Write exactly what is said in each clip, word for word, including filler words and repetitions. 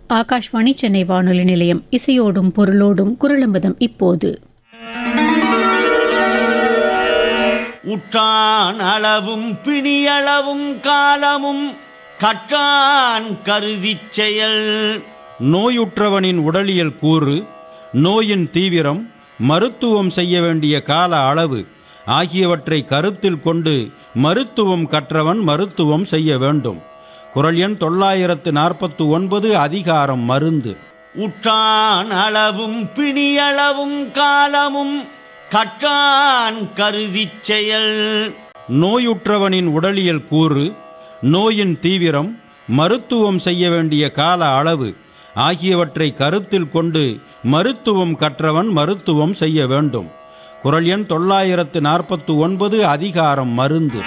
ஆகாஷ்வாணி சென்னை வானொலி நிலையம். இசையோடும் பொருளோடும் குரலம்பதம் இப்போது. உற்றான் அளவும் பிணியளவும் காலமும் கற்றான் கருதிச் செயல். நோயுற்றவனின் உடலியல் கூறு, நோயின் தீவிரம், மருத்துவம் செய்ய வேண்டிய கால அளவு ஆகியவற்றை கருத்தில் கொண்டு மருத்துவம் கற்றவன் மருத்துவம் செய்ய வேண்டும். குறள் எண் தொள்ளாயிரத்து நாற்பத்து ஒன்பது. அதிகாரம் மருந்து. உற்றான் அளவும் பிணியளவும் காலமும் கற்றான் கருதிச் செயல். நோயுற்றவனின் உடலியல் கூறு, நோயின் தீவிரம், மருத்துவம் செய்ய வேண்டிய கால அளவு ஆகியவற்றை கருத்தில் கொண்டு மருத்துவம் கற்றவன் மருத்துவம் செய்ய வேண்டும். குறள் எண் தொள்ளாயிரத்து நாற்பத்து ஒன்பது. அதிகாரம் மருந்து.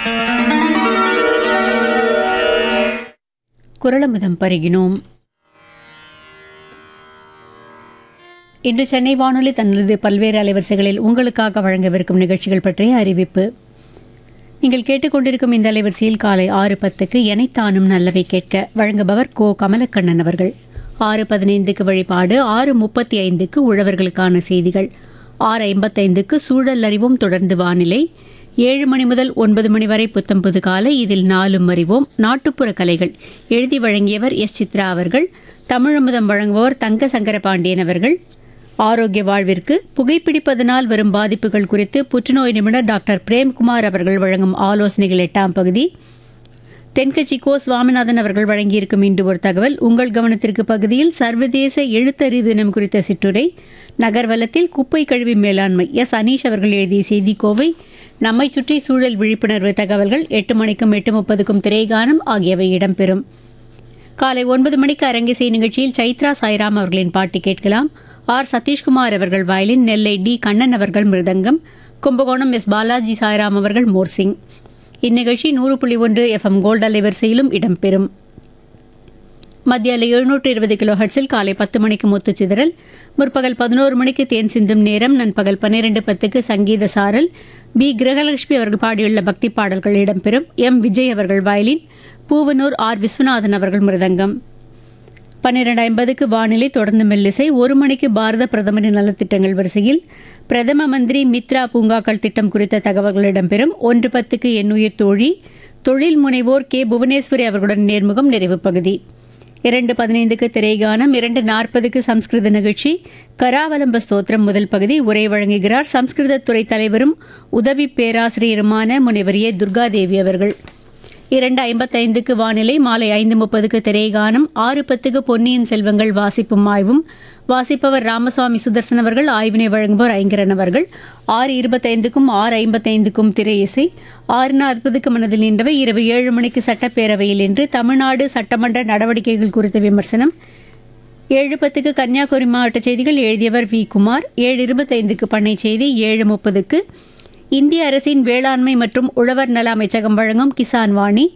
குரலமுதம் பருகினோம். இன்று சென்னை வானொலி தனது பல்வேறு அலைவரிசைகளில் உங்களுக்காக வழங்கவிருக்கும் நிகழ்ச்சிகள் பற்றிய அறிவிப்பு. நீங்கள் கேட்டுக்கொண்டிருக்கும் இந்த அலைவரிசையில் காலை ஆறு பத்துக்கு எனைத்தானும் நல்லவை கேட்க வழங்குபவர் கோ கமலக்கண்ணன் அவர்கள். ஆறு பதினைந்துக்கு வழிபாடு, ஆறு முப்பத்தி ஐந்துக்கு உழவர்களுக்கான செய்திகள், ஆறு ஐம்பத்தைந்துக்கு சூழல் அறிவும் தொடர்ந்து வானிலை, ஏழு மணி முதல் ஒன்பது மணி வரை புத்தம் புது காலை. இதில் நாலும் அறிவோம், நாட்டுப்புற கலைகள் எழுதி வழங்கியவர் எஸ் சித்ரா அவர்கள். தமிழமுதம் வழங்குபவர் தங்க சங்கர பாண்டியன் அவர்கள். ஆரோக்கிய வாழ்விற்கு புகைப்பிடிப்பதனால் வரும் பாதிப்புகள் குறித்து புற்றுநோய் நிபுணர் டாக்டர் பிரேம்குமார் அவர்கள் வழங்கும் ஆலோசனைகள் எட்டாம் பகுதி. தென்கட்சி கோ சுவாமிநாதன் அவர்கள் வழங்கியிருக்கும் இன்று ஒரு தகவல். உங்கள் கவனத்திற்கு பகுதியில் சர்வதேச எழுத்தறிவு தினம் குறித்த சிற்றுரை, நகர்வலத்தில் குப்பை கழிவு மேலாண்மை எஸ் அனீஷ் அவர்கள் எழுதிய செய்திக்கோவை, நம்மை சுற்றி சூழல் விழிப்புணர்வு தகவல்கள் எட்டு மணிக்கும் எட்டு முப்பதுக்கும் திரைகானம் ஆகியவை இடம்பெறும். காலை ஒன்பது மணிக்கு அரங்கிசை நிகழ்ச்சியில் சைத்ரா சாய்ராம் அவர்களின் பாட்டு கேட்கலாம். ஆர் சதீஷ்குமார் அவர்கள் வயலின், நெல்லை டி கண்ணன் அவர்கள் மிருதங்கம், கும்பகோணம் எஸ் பாலாஜி சாய்ராம் அவர்கள் மோர்சிங். இந்நிகழ்ச்சி நூறு புள்ளி ஒன்று எஃப்எம் கோல்டு அலைவரிசையிலும் இடம்பெறும். மத்திய அலை எழுநூற்று இருபது கிலோ ஹெர்ட்ஸில் காலை பத்து மணிக்கு முத்துச்சிதறல், முற்பகல் பதினோரு மணிக்கு தேன் சிந்தும் நேரம், நண்பகல் பன்னிரண்டு பத்துக்கு சங்கீத சாரல். பி கிரகலட்சுமி அவர்கள் பாடியுள்ள பக்தி பாடல்கள் இடம்பெறும். எம் விஜய் அவர்கள் வயலின், பூவனூர் ஆர் விஸ்வநாதன் அவர்கள் மிருதங்கம். பன்னிரண்டு ஐம்பதுக்கு வானிலை தொடர்ந்து மெல்லிசை. ஒரு மணிக்கு பாரத பிரதமரின் நலத்திட்டங்கள் வரிசையில் பிரதம மந்திரி மித்ரா பூங்காக்கள் திட்டம் குறித்த தகவல்கள் இடம்பெறும். ஒன்று பத்துக்கு எண்ணுயிர் தோழி, தொழில் முனைவோர் கே புவனேஸ்வரி அவர்களுடன் நேர்முகம் நிறைவு பகுதி. இரண்டு பதினைந்துக்கு திரைகானம், இரண்டு நாற்பதுக்கு சம்ஸ்கிருத நிகழ்ச்சி கராவலம்ப ஸ்தோத்திரம் முதல் பகுதி. உரை வழங்குகிறார் சம்ஸ்கிருத துறை தலைவரும் உதவி பேராசிரியருமான முனைவர் ஏ துர்காதேவி அவர்கள். இரண்டு ஐம்பத்தைந்துக்கு வானிலை, மாலை ஐந்து முப்பதுக்கு திரைகானம், ஆறு பத்துக்கு பொன்னியின் செல்வங்கள் வாசிப்பும் ஆய்வும், வாசிப்பவர் ராமசுவாமி சுதர்சன் அவர்கள், ஆய்வினை வழங்குபவர் ஐங்கரன் அவர்கள். ஆறு இருபத்தைந்துக்கும் ஆறு ஐம்பத்தைந்துக்கும் திரை இசை, ஆறு நாற்பதுக்கு மனதில் நின்றவை. இரவு ஏழு மணிக்கு சட்டப்பேரவையில் இன்று தமிழ்நாடு சட்டமன்ற நடவடிக்கைகள் குறித்த விமர்சனம். ஏழு பத்துக்கு கன்னியாகுமரி மாவட்ட செய்திகள் எழுதியவர் வி குமார். ஏழு இருபத்தைந்துக்கு பண்ணை செய்தி. ஏழு முப்பதுக்கு இந்திய அரசின் வேளாண்மை மற்றும் உழவர் நல அமைச்சகம் வழங்கும் கிசான் வாணி,